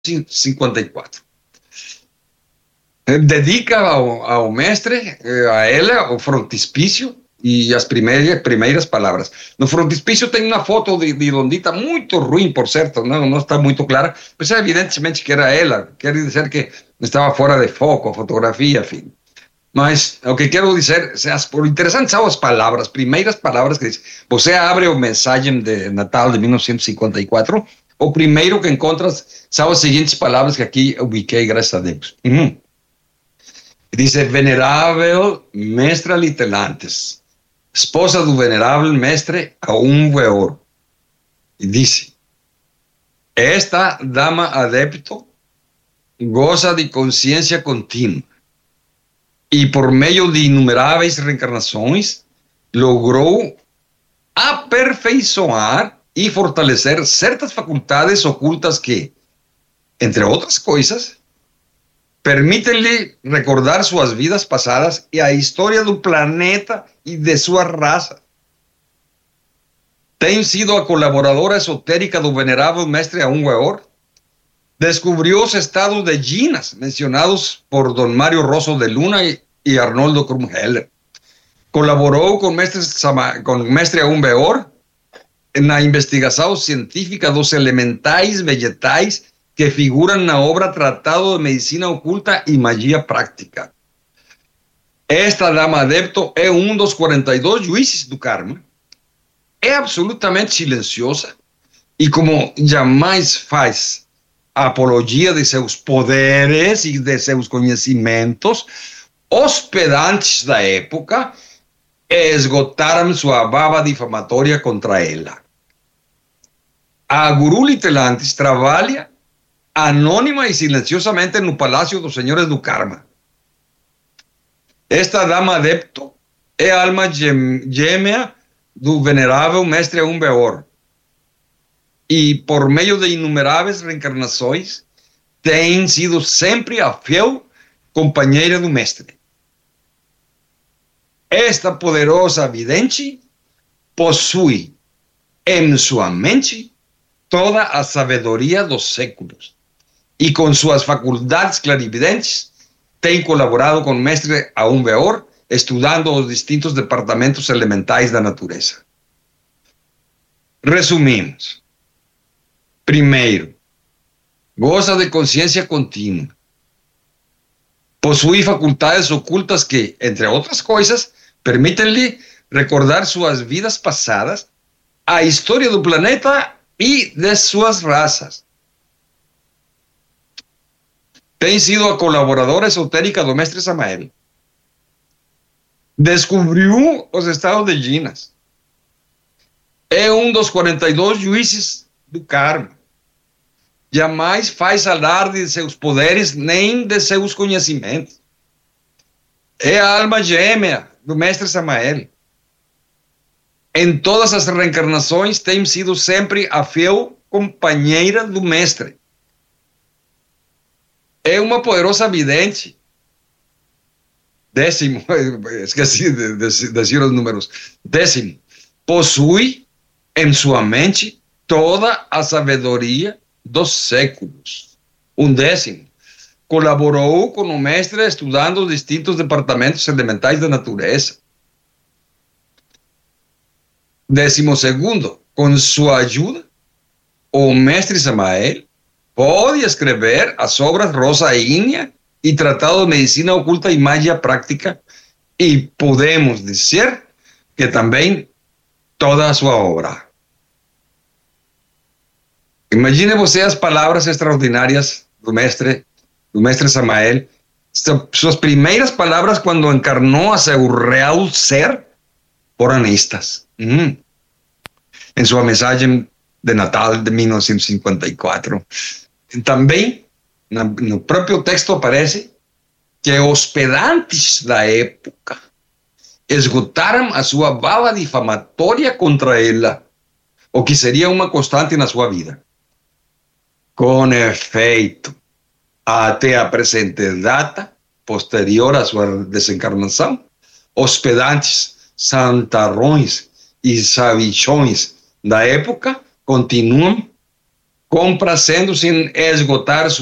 1954. Dedica ao mestre, a ela, o frontispício e as primeiras palavras. No frontispício tem uma foto de Dondita, muito ruim, por certo, não está muito clara, mas evidentemente que era ela, quer dizer que estava fora de foco, a fotografia, enfim. Mas o que quero dizer, o interessante são as palavras, primeiras palavras que diz. Você abre o mensagem de Natal de 1954, o primeiro que encontras são as seguintes palavras que aqui ubiquei, graças a Deus. Diz: venerável mestre Litelantes, esposa do venerável mestre Aún Weor. E diz: esta dama adepto goza de consciência contínua e, por meio de inumeráveis reencarnações, logrou aperfeiçoar e fortalecer certas faculdades ocultas que, entre outras coisas, permitem-lhe recordar suas vidas passadas e a história do planeta e de sua raça. Tem sido a colaboradora esotérica do venerável mestre Aún Weor. Descubrió os estados de Ginas mencionados por don Mario Rosso de Luna y Arnoldo Krumheller. Colaboró con mestre Aún Weor en la investigación científica dos elementais vegetais que figuran na obra Tratado de Medicina Oculta y Magia Práctica. Esta dama adepto é dos 42 juízes do karma. É absolutamente silenciosa e, como jamais faz apologia de seus poderes e de seus conhecimentos, os pedantes da época esgotaram sua baba difamatória contra ela. A Guru Litelantes trabalha anônima e silenciosamente no Palácio dos Senhores do Karma. Esta dama adepto é a alma gêmea do venerável mestre Aún Weor. E, por meio de inumeráveis reencarnações, tem sido sempre a fiel companheira do mestre. Esta poderosa vidente possui em sua mente toda a sabedoria dos séculos e, com suas faculdades clarividentes, tem colaborado com o mestre Aún Weor, estudando os distintos departamentos elementais da natureza. Resumimos. Primeiro, goza de consciência contínua. Possui faculdades ocultas que, entre outras coisas, permitem-lhe recordar suas vidas passadas, a história do planeta e de suas raças. Tem sido a colaboradora esotérica do mestre Samael. Descobriu os estados de Ginas. É dos 42 juízes do karma. Jamais faz alarde de seus poderes nem de seus conhecimentos. É a alma gêmea do mestre Samael. Em todas as reencarnações tem sido sempre a fiel companheira do mestre. É uma poderosa vidente. Décimo, esqueci de dizer os números. Décimo, possui em sua mente toda a sabedoria dos séculos. Décimo, colaborou com o mestre estudando os distintos departamentos elementais da natureza. 12º, com sua ajuda, o mestre Samael pode escrever as obras Rosa Ígnea e Tratado de Medicina Oculta e Magia Práctica, e podemos dizer que também toda a sua obra. Imagine você as palavras extraordinárias do mestre Samael, suas primeiras palavras quando encarnou a seu real ser, foram estas. Em sua mensagem de Natal de 1954. Também, no próprio texto aparece que os pedantes da época esgotaram a sua bala difamatória contra ela, o que seria uma constante na sua vida. Com efeito, até a presente data, posterior à sua desencarnação, os pedantes santarrões e sabichões da época continuam complacendo sin esgotar